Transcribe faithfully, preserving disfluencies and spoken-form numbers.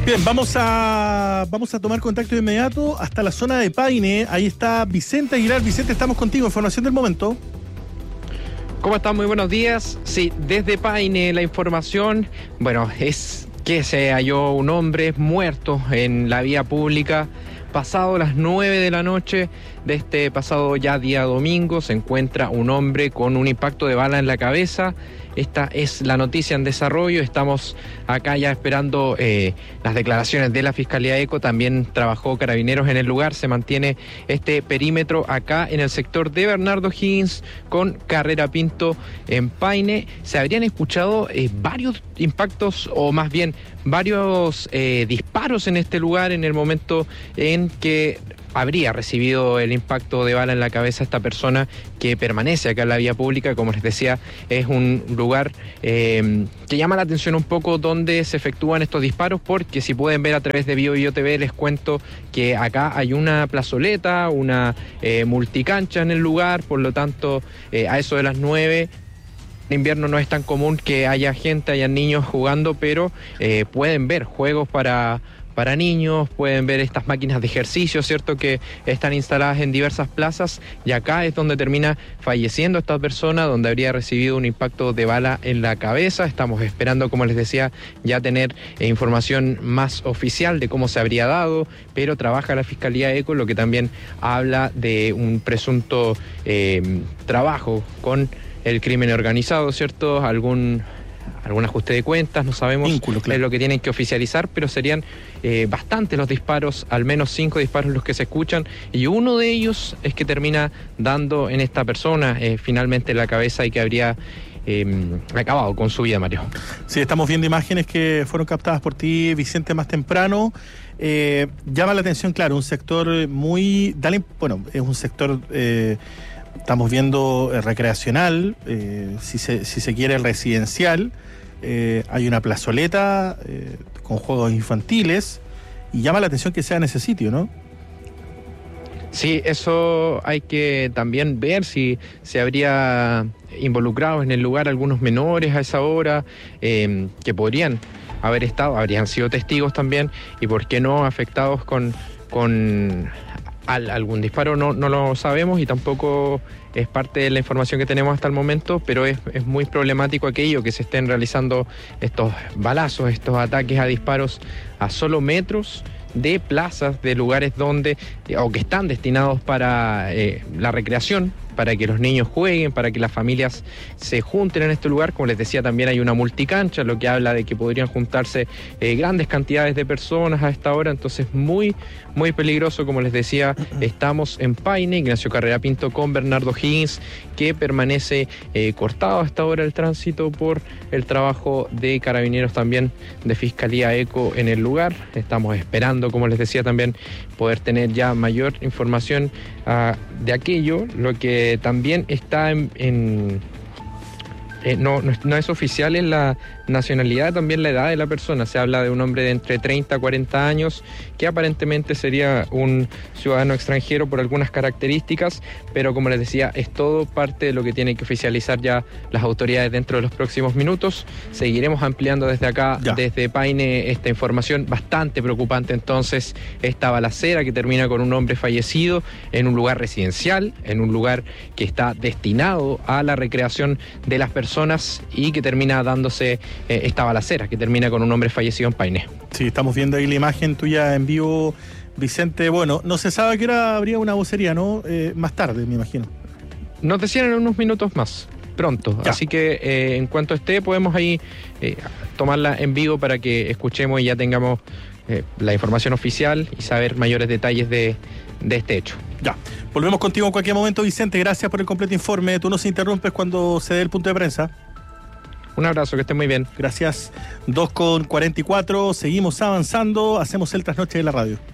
Bien, vamos a vamos a tomar contacto de inmediato hasta la zona de Paine. Ahí está Vicente Aguilar. Vicente, estamos contigo. Información del momento. ¿Cómo están? Muy buenos días. Sí, desde Paine la información, bueno, es que se halló un hombre muerto en la vía pública pasado las nueve de la noche de este pasado ya día domingo. Se encuentra un hombre con un impacto de bala en la cabeza. Esta es la noticia en desarrollo. Estamos acá ya esperando eh, las declaraciones de la Fiscalía ECO. También trabajó Carabineros en el lugar. Se mantiene este perímetro acá en el sector de Bernardo Higgins con Carrera Pinto en Paine. Se habrían escuchado eh, varios impactos, o más bien varios eh, disparos en este lugar en el momento en que habría recibido el impacto de bala en la cabeza esta persona que permanece acá en la vía pública. Como les decía, es un lugar eh, que llama la atención un poco donde se efectúan estos disparos, porque si pueden ver a través de Bio Bio T V, les cuento que acá hay una plazoleta, una eh, multicancha en el lugar. Por lo tanto, eh, a eso de las nueve en invierno no es tan común que haya gente, haya niños jugando, pero eh, pueden ver juegos para para niños, pueden ver estas máquinas de ejercicio, ¿cierto?, que están instaladas en diversas plazas, y acá es donde termina falleciendo esta persona, donde habría recibido un impacto de bala en la cabeza. Estamos esperando, como les decía, ya tener eh, información más oficial de cómo se habría dado, pero trabaja la Fiscalía ECO, lo que también habla de un presunto eh, trabajo con el crimen organizado, ¿cierto?, algún... algún ajuste de cuentas, no sabemos Vínculo, claro. Es lo que tienen que oficializar, pero serían eh, bastantes los disparos, al menos cinco disparos los que se escuchan, y uno de ellos es que termina dando en esta persona eh, finalmente en la cabeza, y que habría eh, acabado con su vida, Mario. Sí, estamos viendo imágenes que fueron captadas por ti, Vicente, más temprano. Eh, llama la atención, claro, un sector muy... Dale, bueno, es un sector... Eh, estamos viendo eh, recreacional, eh, si, se, si se quiere residencial. Eh, hay una plazoleta eh, con juegos infantiles, y llama la atención que sea en ese sitio, ¿no? Sí, eso hay que también ver si se habría involucrado en el lugar algunos menores a esa hora, eh, que podrían haber estado, habrían sido testigos también, y por qué no afectados con, con al, algún disparo. No, no lo sabemos, y tampoco es parte de la información que tenemos hasta el momento, pero es, es muy problemático aquello que se estén realizando estos balazos, estos ataques a disparos a solo metros de plazas, de lugares donde, o que están destinados para eh, la recreación, para que los niños jueguen, para que las familias se junten en este lugar. Como les decía, también hay una multicancha, lo que habla de que podrían juntarse eh, grandes cantidades de personas a esta hora. Entonces, muy, muy peligroso. Como les decía, estamos en Paine, Ignacio Carrera Pinto con Bernardo Higgins, que permanece eh, cortado a esta hora el tránsito por el trabajo de Carabineros, también de Fiscalía ECO en el lugar. Estamos esperando, como les decía, también poder tener ya mayor información uh, de aquello. Lo que también está en... en eh, no, no, no es oficial en la nacionalidad, también la edad de la persona. Se habla de un hombre de entre treinta a cuarenta años, que aparentemente sería un ciudadano extranjero por algunas características, pero como les decía, es todo parte de lo que tienen que oficializar ya las autoridades dentro de los próximos minutos. Seguiremos ampliando desde acá, ya. desde Paine, esta información bastante preocupante. Entonces, esta balacera que termina con un hombre fallecido en un lugar residencial, en un lugar que está destinado a la recreación de las personas, y que termina dándose Eh, esta balacera que termina con un hombre fallecido en Paine. Sí, estamos viendo ahí la imagen tuya en vivo, Vicente. Bueno, no se sabe a qué hora habría una vocería, ¿no? Eh, más tarde, me imagino. Nos decían en unos minutos más, pronto. Ya. Así que eh, en cuanto esté, podemos ahí eh, tomarla en vivo para que escuchemos y ya tengamos eh, la información oficial y saber mayores detalles de, de este hecho. Ya. Volvemos contigo en cualquier momento, Vicente. Gracias por el completo informe. Tú nos interrumpes cuando se dé el punto de prensa. Un abrazo, que estén muy bien. Gracias. dos con cuarenta y cuatro, seguimos avanzando, hacemos el trasnoche de la radio.